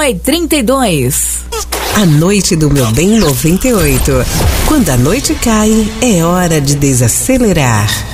1h32. A noite do meu bem 98. Quando a noite cai, é hora de desacelerar.